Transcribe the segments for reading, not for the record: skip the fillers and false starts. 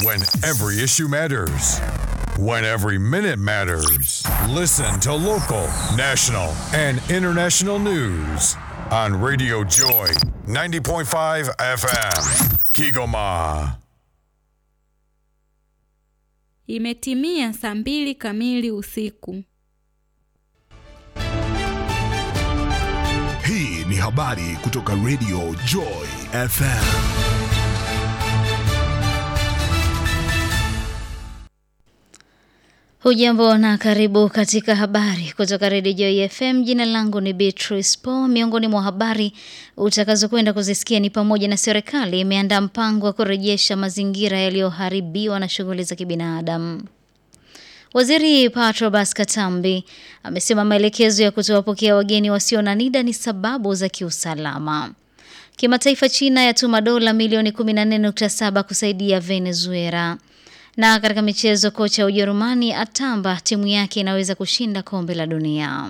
When every issue matters. When every minute matters. Listen to local, national, and international news on Radio Joy 90.5 FM. Kigoma. Imetimia saa 2 kamili usiku. Hii ni habari kutoka Radio Joy FM. Hujambo na karibu katika habari kutoka Radio Joy FM. Jina langu ni Beatrice Po. Miongoni mwa habari utakazokwenda kuzisikia ni pamoja na serikali imeandaa mpango wa kurejesha mazingira yaliyoharibiwa na shughuli za kibinadamu. Waziri Patrobas Katambi amesema maelekezo ya kutowapokea wageni wasio na NIDA ni sababu za kiusalama. Kimataifa, China yatuma dola milioni 14.7 kusaidia Venezuela. Na katika michezo, kocha wa Ujerumani atamba timu yake inaweza kushinda kombe la dunia.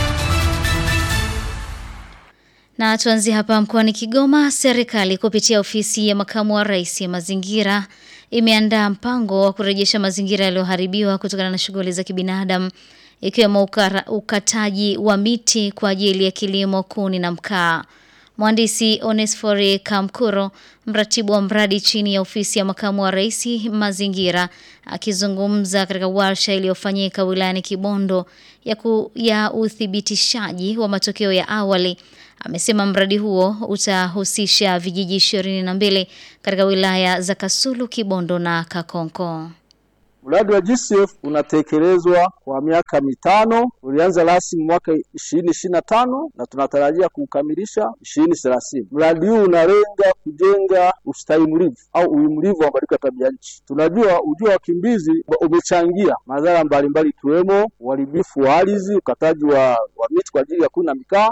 Na tuanzie hapa mkoani Kigoma. Serikali kupitia ofisi ya makamu wa rais ya mazingira imeandaa mpango wa kurejesha mazingira yaliyoharibiwa kutokana na shughuli za kibinadamu, ikiwemo ukataji wa miti kwa ajili ya kilimo, kuni na mkaa. Mhandisi Onesfori Kamkuro, mratibu wa mradi chini ya ofisi ya makamu wa rais mazingira, akizungumza katika warsha iliyofanyika wilayani Kibondo ya uthibitishaji wa matokeo ya awali, amesema mradi huo utahusisha vijiji 22 katika wilaya za Kasulu, Kibondo na Kakonko. Mradi wa GCF unatekelezwa kwa miaka 5, ulianza rasmi mwaka 2025 na tunatarajia kukamilisha 2030. Mradi huu unalenga kujenga ustahimilivu au uhimilivu wa mabadiliko ya tabia nchi. Tunajua ujio wa wakimbizi umechangia madhara mbalimbali ikiwemo uharibifu wa ardhi, ukataji wa miti kwa ajili ya kuni na mikaa.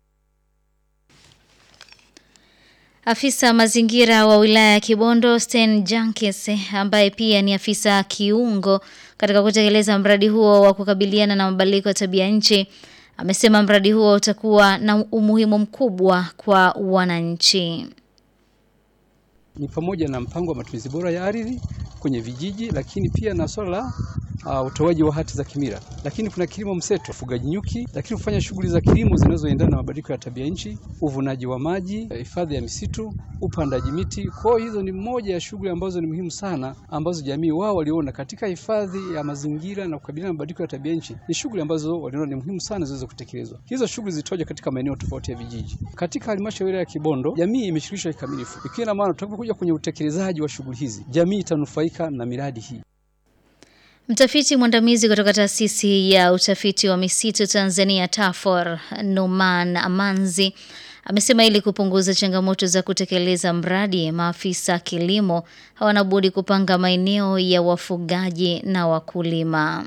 Afisa mazingira wa wilaya ya Kibondo Sten Jankes, ambaye pia ni afisa kiungo katika kutekeleza mradi huo wa kukabiliana na mabadiliko ya tabia nchi, amesema mradi huo utakuwa na umuhimu mkubwa kwa wananchi. Ni pamoja na mpango wa matumizi bora ya ardhi kwenye vijiji, lakini pia na swala la utoaji wa hati za kimila. Lakini kuna kilimo mseto, ufugaji nyuki, lakini kufanya shughuli za kilimo zinazoendana na mabadiliko ya tabia nchi, uvunaji wa maji, hifadhi ya misitu, upandaji miti. Kwa hizo ni moja ya shughuli ambazo ni muhimu sana, ambazo jamii wao waliona katika hifadhi ya mazingira na kukabiliana na mabadiliko ya tabia nchi. Ni shughuli ambazo waliona ni muhimu sana ziweze kutekelezwa. Hizo shughuli zitoje katika maeneo tofauti ya vijiji. Katika halmashauri ya Kibondo, jamii imeshirikishwa kikamilifu. Ikiwa na maana tutakapokuja kwenye utekelezaji wa shughuli hizi, jamii itanufaika na miradi hii. Mtafiti mwandamizi kutoka taasisi ya utafiti wa misitu Tanzania TAFOR, Numan Amanzi, amesema ili kupunguza changamoto za kutekeleza mradi, maafisa kilimo hawana budi kupanga maeneo ya wafugaji na wakulima.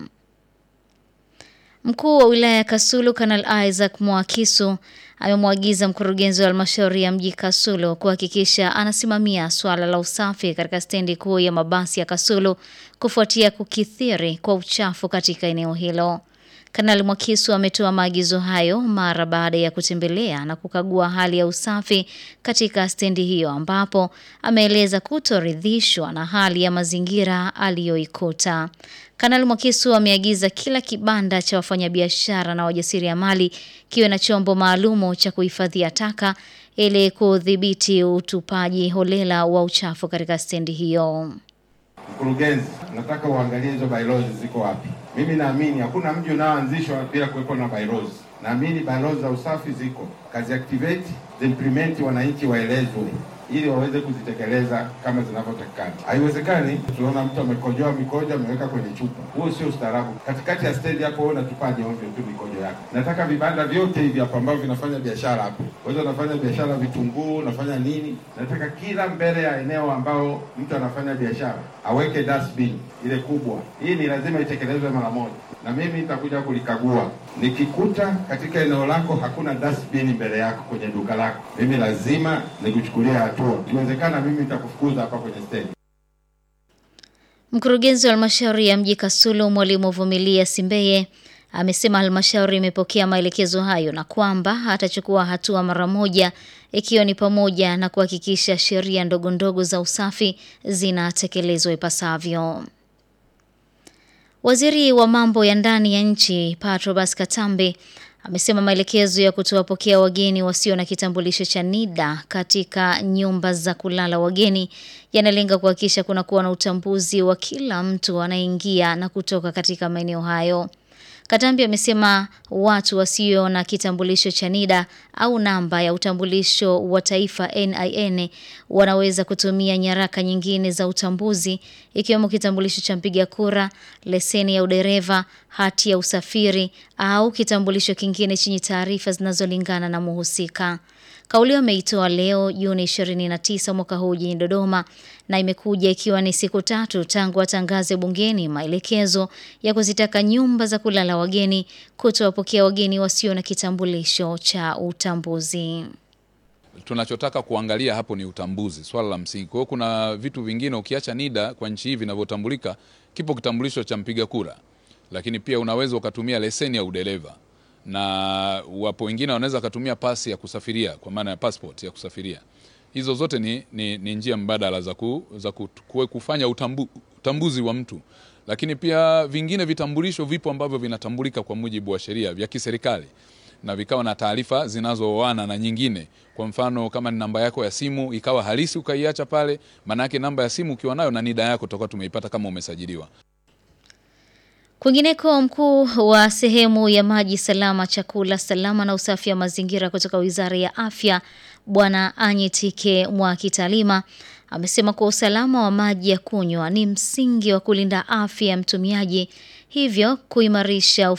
Mkuu wa wilaya ya Kasulu Kanal Isaac Mwakisu amemwagiza mkurugenzi wa halmashauri ya mji Kasulu kuhakikisha anasimamia swala la usafi katika stendi kuu ya mabasi ya Kasulu kufuatia kukithiri kwa uchafu katika eneo hilo. Kanali Mwakisu ametoa maagizo hayo mara baada ya kutembelea na kukagua hali ya usafi katika stendi hiyo, ambapo ameeleza kutoridhishwa na hali ya mazingira aliyoikuta. Kanali Mwakisu ameagiza kila kibanda cha wafanyabiashara na wajasiriamali kiwe na chombo maalumu cha kuhifadhia taka ili kudhibiti utupaji holela wa uchafu katika stendi hiyo. Mkurugenzi, nataka uangalie hizo bylaws ziko wapi. Mimi naamini hakuna mji unaoanzishwa bila kuwepo na bylaws. Naamini bylaws za usafi ziko. Kazi activate, implement, wananchi waelezwe ili waweze kuzitekeleza kama zinavyotakikana. Haiwezekani tunaona mtu amekojoa mikojo ameweka kwenye chupa. Huo sio ustaarabu. Katikati ya stendi hapo wewe unatupaje ovyo tu mikojo yako. Nataka vibanda vyote hivi hapo ambavyo vinafanya biashara hapo. Wewe unafanya biashara vitunguu, unafanya nini? Nataka kila mbele ya eneo ambao mtu anafanya biashara aweke dustbin ile kubwa. Hii ni lazima itekelezwe mara moja. Na mimi nitakuja kulikagua. Nikikuta katika eneo lako hakuna dustbin mbele yako kwenye duka lako, mimi lazima nikuchukulia hatua. Ikiwezekana mimi nitakufukuza hapa kwenye stendi. Mkurugenzi wa halmashauri ya mji Kasulu Mwalimu Vumilia Simbeye Amesema halmashauri imepokea maelekezo hayo na kwamba atachukua hatua mara moja, ikiwa ni pamoja na kuhakikisha sheria ndogo ndogo za usafi zinatekelezwa ipasavyo. Waziri wa mambo ya ndani ya nchi Patrobas Katambe amesema maelekezo ya kutowapokea wageni wasio na kitambulisho cha NIDA katika nyumba za kulala wageni yanalenga kuhakikisha kuna kuwa na utambuzi wa kila mtu anayeingia na kutoka katika maeneo hayo. Katambi amesema watu wasio na kitambulisho cha NIDA au namba ya utambulisho wa taifa NIN wanaweza kutumia nyaraka nyingine za utambuzi ikiwemo kitambulisho cha mpiga kura, leseni ya udereva, hati ya usafiri au kitambulisho kingine chenye taarifa zinazolingana na muhusika. Kauli ameitoa leo Juni 29 mwaka huu jijini Dodoma na imekuja ikiwa ni siku 3 tangu atangaze bungeni maelekezo ya kuzitaka nyumba za kulala wageni kutowapokea wageni wasio na kitambulisho cha utambuzi. Tunachotaka kuangalia hapo ni utambuzi, swala la msingi. Kwa hiyo kuna vitu vingine ukiacha NIDA kwa nchi hivi vinavyotambulika, kipo kitambulisho cha mpiga kura. Lakini pia unaweza ukatumia leseni ya udereva. Na wapo wengine wanaweza kutumia pasi ya kusafiria, kwa maana ya passport ya kusafiria. Hizo zote ni njia mbadala za kufanya utambuzi wa mtu. Lakini pia vingine vitambulisho vipo ambavyo vinatambulika kwa mujibu wa sheria vya kiserikali na vikawa na taarifa zinazooana na nyingine. Kwa mfano kama ni namba yako ya simu ikawa halisi ukaiacha pale, maana yake namba ya simu ukiwa nayo na NIDA yako tutakuwa tumeipata kama umesajiliwa. Kwingineko, mkuu wa sehemu ya maji salama, chakula salama na usafi wa mazingira kutoka Wizara ya Afya, Bwana Anyitike Mwakitalima, amesema kwa usalama wa maji ya kunywa ni msingi wa kulinda afya ya mtumiaji, hivyo kuimarisha